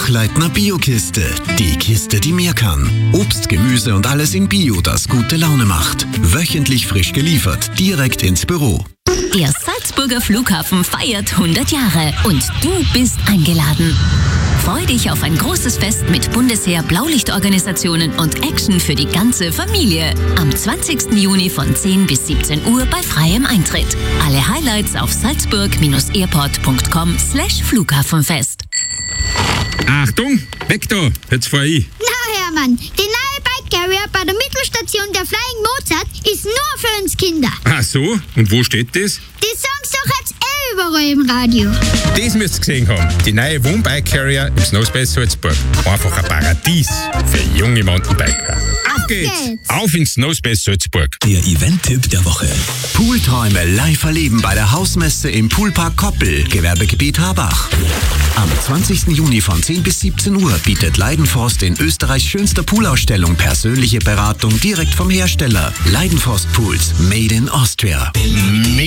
Dachleitner Bio-Kiste. Die Kiste, die mehr kann. Obst, Gemüse und alles in Bio, das gute Laune macht. Wöchentlich frisch geliefert, direkt ins Büro. Der Salzburger Flughafen feiert 100 Jahre und du bist eingeladen. Freu dich auf ein großes Fest mit Bundesheer, Blaulichtorganisationen und Action für die ganze Familie. Am 20. Juni von 10 bis 17 Uhr bei freiem Eintritt. Alle Highlights auf salzburg-airport.com/Flughafenfest. Achtung, weg da, jetzt fahr ich. Na Hermann, die neue Bike Carrier bei der Mittelstation der Flying Mozart ist nur für uns Kinder. Ach so, und wo steht das? Die sagen's doch jetzt überall im Radio. Das müsst ihr gesehen haben. Die neue Wohnbike Carrier im Snowspace Salzburg. Einfach ein Paradies für junge Mountainbiker. Auf geht's! Auf ins Snowspace Salzburg. Der Event-Tipp der Woche. Poolträume live erleben bei der Hausmesse im Poolpark Koppel, Gewerbegebiet Habach. Am 20. Juni von 10 bis 17 Uhr bietet Leidenforst in Österreichs schönster Poolausstellung persönliche Beratung direkt vom Hersteller. Leidenforst Pools, made in Austria.